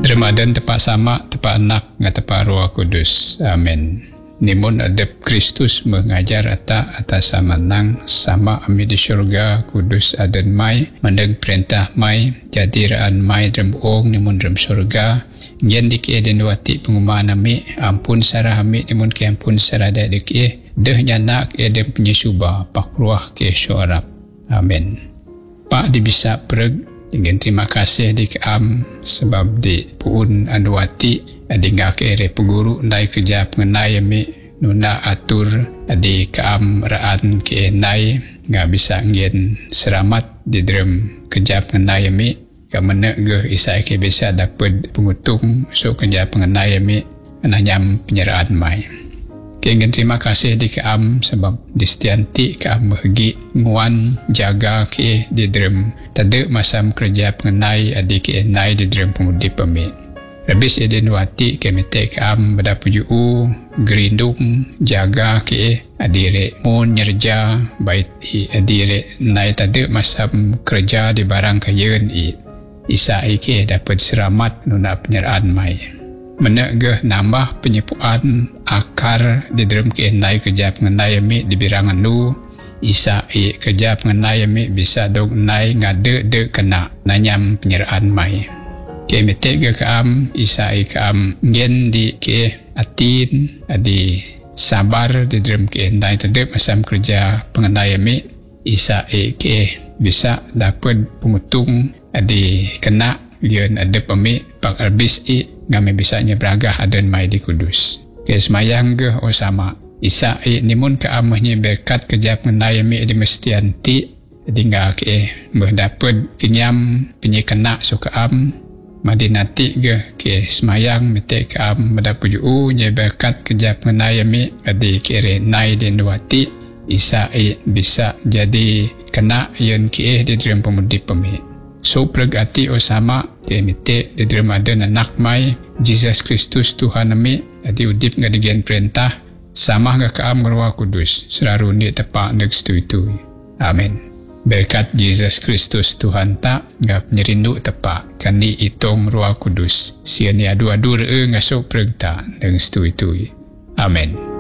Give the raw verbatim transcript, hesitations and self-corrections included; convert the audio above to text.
Ramadan tepat sama, tepat anak, nga tepat Roh Kudus. Amin. Nimun adep Kristus mengajar ata atas samanang sama ami di syurga kudus aden mai mandeg perintah mai jadi raan mai dalam ong nimun dalam syurga ngen diki eden wati pengumaan ami ampun sarah ami nimun ke ampun sarah dak diki deh nyanak eden penyusuba pakruah ke syurab. Amin. Pak dibisa pereg dengan terima kasih di keam sebab di puun anduati adinga ke ere peguru ndai kerja pengenai ami nuna atur adi keam raan ke nai nga bisa ngien seramat di dalam kerja pengenai ami kamana ge isa ke bisa dapat pengutung so kerja pengenai ami nanyam penyeraan mai. Kengin terima kasih di keam sebab distianti keam bagi nguan jaga ke di dalam tada masa kerja pengenai adi ke nai di dalam pengudip kami. Habis eden wati kami te keam pada puju gerindung jaga ke adire mon nyerja bait i adire nai tada masa kerja di barang kayen i isa ke dapat selamat nuna penyeraan mai. Menegah nambah penyepuan akar di dalam kenai kerja pengenai ami di birangan nu isa i kerja pengenai ami bisa dog nai ngade de kena nanyam penyeraan mai. Kami tega keam isa i keam ngen di ke atin adi sabar di dalam kenai terdep masam kerja pengenai ami isa i ke bisa dapat pengutung adi kena lian adep ami pak arbis i ngame bisanya beragah adan mai di kudus. Ke semayang ge o sama isa i nimun ke amahnya berkat kerja pengenai mi di mestianti dingga ke berdapat kenyam penyekena suka am madinati ge ke semayang mete ke am berdapat ju nya berkat kerja pengenai mi di kere nai di nuati isa i bisa jadi kena yen ke di dalam pemudip pemi. So pergati o sama ke mite di dalam ada anak mai Jesus Kristus Tuhan ami adi udip nga digen perintah sama nga kaam Roh Kudus selalu ni tepak neg stu-tu. Amin. Berkat Jesus Kristus Tuhan ta nga penyerindu tepak kani itong Roh Kudus sia ni adu-adu re nga so pergta neg stu-tu. Amin.